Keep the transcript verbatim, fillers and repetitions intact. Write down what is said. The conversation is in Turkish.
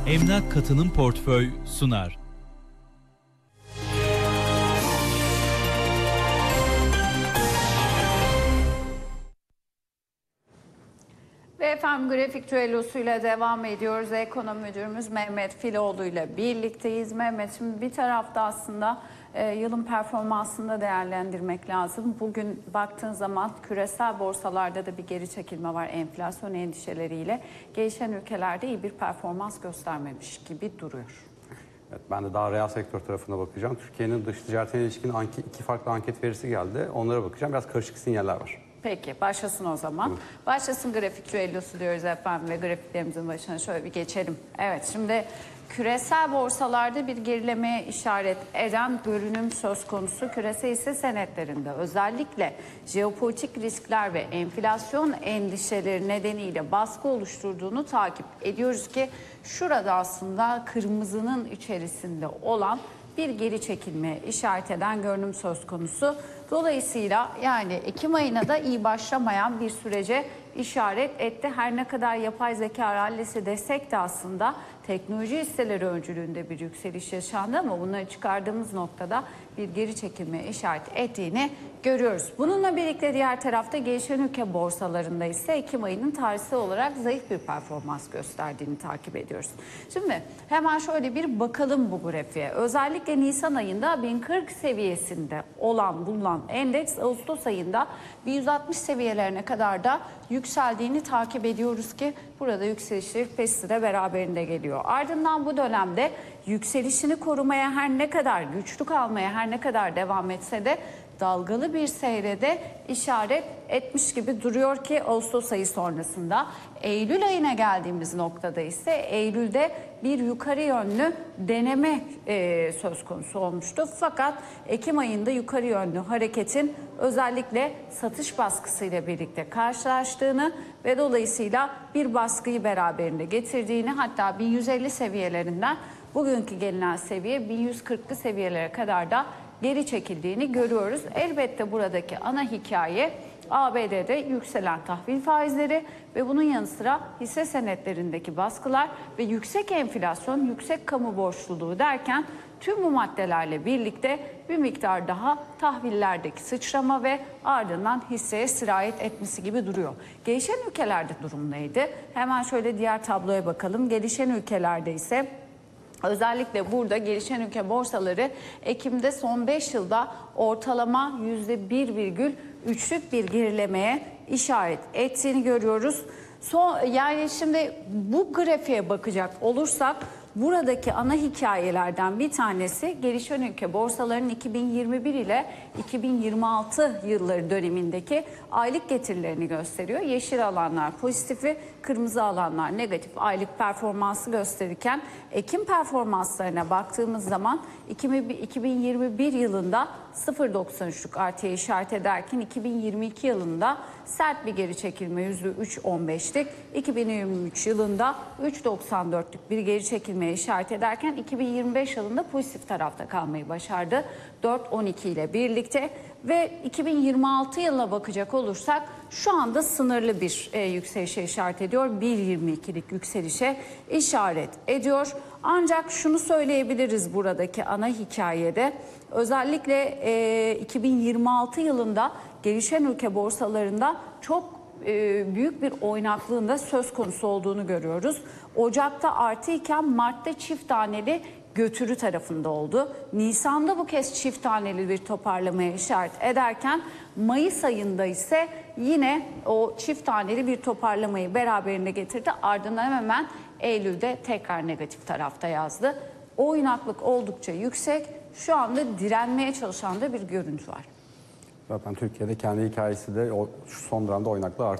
Emlak Katılım Portföy sunar. Ve efendim grafik düellosuyla devam ediyoruz. Ekonomi müdürümüz Mehmet Filoğlu ile birlikteyiz. Mehmet, şimdi bir tarafta aslında e, yılın performansını da değerlendirmek lazım. Bugün baktığın zaman küresel borsalarda da bir geri çekilme var enflasyon endişeleriyle. Gelişen ülkelerde iyi bir performans göstermemiş gibi duruyor. Evet, ben de daha reel sektör tarafına bakacağım. Türkiye'nin dış ticaretine ilişkin anket, iki farklı anket verisi geldi. Onlara bakacağım. Biraz karışık sinyaller var. Peki başlasın o zaman. Evet. Başlasın grafik düellosu diyoruz efendim ve grafiklerimizin başına şöyle bir geçelim. Evet, şimdi küresel borsalarda bir gerilemeye işaret eden görünüm söz konusu. Küresel hisse senetlerinde özellikle jeopolitik riskler ve enflasyon endişeleri nedeniyle baskı oluşturduğunu takip ediyoruz ki şurada aslında kırmızının içerisinde olan bir geri çekilmeye işaret eden görünüm söz konusu. Dolayısıyla yani Ekim ayına da iyi başlamayan bir sürece işaret etti. Her ne kadar yapay zeka rallisi desek de aslında teknoloji hisseleri öncülüğünde bir yükseliş yaşandı ama bunları çıkardığımız noktada bir geri çekilmeye işaret ettiğini görüyoruz. Bununla birlikte diğer tarafta gelişen ülke borsalarında ise Ekim ayının tarihsel olarak zayıf bir performans gösterdiğini takip ediyoruz. Şimdi hemen şöyle bir bakalım bu grafiğe. Özellikle Nisan ayında bin kırk seviyesinde olan bulunan endeks Ağustos ayında bin yüz altmış seviyelerine kadar da yükseldiğini takip ediyoruz ki burada yükselişler pesisi de beraberinde geliyor. Ardından bu dönemde yükselişini korumaya her ne kadar güçlü kalmaya her ne kadar devam etse de dalgalı bir seyrede işaret etmiş gibi duruyor ki Ağustos ayı sonrasında. Eylül ayına geldiğimiz noktada ise Eylül'de bir yukarı yönlü deneme e, söz konusu olmuştu. Fakat Ekim ayında yukarı yönlü hareketin özellikle satış baskısıyla birlikte karşılaştığını ve dolayısıyla bir baskıyı beraberinde getirdiğini, hatta bin yüz elli seviyelerinden bugünkü gelinen seviye bin yüz kırklı seviyelere kadar da geri çekildiğini görüyoruz. Elbette buradaki ana hikaye A B D'de yükselen tahvil faizleri ve bunun yanı sıra hisse senetlerindeki baskılar ve yüksek enflasyon, yüksek kamu borçluluğu derken tüm bu maddelerle birlikte bir miktar daha tahvillerdeki sıçrama ve ardından hisseye sirayet etmesi gibi duruyor. Gelişen ülkelerde durum neydi? Hemen şöyle diğer tabloya bakalım. Gelişen ülkelerde ise özellikle burada gelişen ülke borsaları Ekim'de son beş yılda ortalama yüzde bir virgül üçlük bir gerilemeye işaret ettiğini görüyoruz. Son, yani şimdi bu grafiğe bakacak olursak buradaki ana hikayelerden bir tanesi gelişen ülke borsalarının iki bin yirmi bir ile iki bin yirmi altı yılları dönemindeki aylık getirilerini gösteriyor. Yeşil alanlar pozitifi, kırmızı alanlar negatif aylık performansı gösterirken Ekim performanslarına baktığımız zaman iki bin yirmi bir yılında sıfır virgül doksan üçlük artıya işaret ederken iki bin yirmi iki yılında sert bir geri çekilme yüzde üç virgül on beşlik, iki bin yirmi üç yılında üç virgül doksan dörtlük bir geri çekilmeye işaret ederken iki bin yirmi beş yılında pozitif tarafta kalmayı başardı dört virgül on iki ile birlikte ve iki bin yirmi altı yılına bakacak olursak şu anda sınırlı bir e, yükselişe işaret ediyor. bir virgül yirmi ikilik yükselişe işaret ediyor. Ancak şunu söyleyebiliriz buradaki ana hikayede. Özellikle e, iki bin yirmi altı yılında gelişen ülke borsalarında çok e, büyük bir oynaklığın da söz konusu olduğunu görüyoruz. Ocak'ta artı iken Mart'ta çift taneli götürü tarafında oldu. Nisan'da bu kez çift taneli bir toparlamaya işaret ederken Mayıs ayında ise yine o çift taneli bir toparlamayı beraberinde getirdi. Ardından hemen Eylül'de tekrar negatif tarafta yazdı. O oynaklık oldukça yüksek. Şu anda direnmeye çalışan da bir görüntü var. Zaten Türkiye'de kendi hikayesi de o, şu son dönemde oynaklığı artıyor.